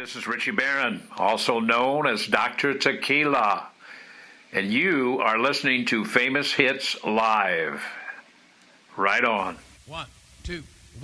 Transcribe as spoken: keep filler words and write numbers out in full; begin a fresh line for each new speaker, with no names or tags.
This is Richie Barron, also known as Doctor Tequila, and you are listening to Famous Hits Live. Right on.
One, two.